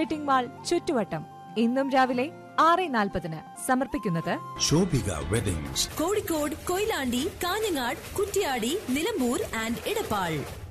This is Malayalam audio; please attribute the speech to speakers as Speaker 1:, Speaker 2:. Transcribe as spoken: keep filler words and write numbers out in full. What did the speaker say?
Speaker 1: ഷോപ്പിംഗ് മാൾ ചുറ്റുവട്ടം. ഇന്നും രാവിലെ ആറ് നാൽപ്പതിന്. സമർപ്പിക്കുന്നത്
Speaker 2: ശോഭിക വെഡിങ്സ്,
Speaker 3: കോഴിക്കോട്, കൊയിലാണ്ടി, കാഞ്ഞങ്ങാട്, കുറ്റ്യാടി, നിലമ്പൂർ ആൻഡ് ഇടപ്പാൾ.